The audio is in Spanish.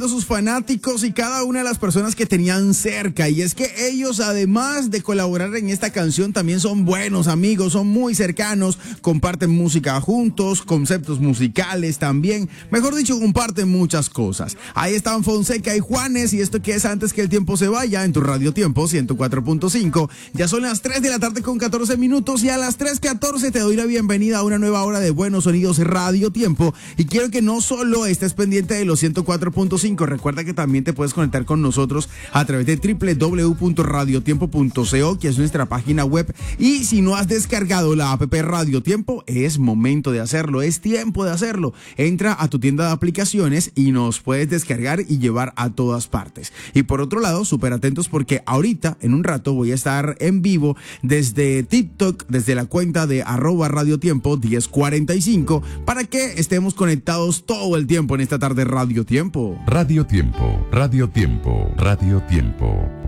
sus fanáticos y cada una de las personas que tenían cerca, y es que ellos, además de colaborar en esta canción, también son buenos amigos, son muy cercanos, comparten música juntos, conceptos musicales también, mejor dicho, comparten muchas cosas. Ahí están Fonseca y Juanes, y esto que es Antes que el tiempo se vaya en tu Radio Tiempo 104.5. Ya son las 3 de la tarde con 14 minutos, y a las 3:14 te doy la bienvenida a una nueva hora de Buenos Sonidos Radio Tiempo, y quiero que no solo estés pendiente de los 104.5. Recuerda que también te puedes conectar con nosotros a través de www.radiotiempo.co, que es nuestra página web. Y si no has descargado la app Radio Tiempo, es momento de hacerlo, es tiempo de hacerlo. Entra a tu tienda de aplicaciones y nos puedes descargar y llevar a todas partes. Y por otro lado, súper atentos, porque ahorita, en un rato, voy a estar en vivo desde TikTok, desde la cuenta de @radiotiempo 1045, para que estemos conectados todo el tiempo en esta tarde Radio Tiempo. Radio Tiempo, Radio Tiempo, Radio Tiempo.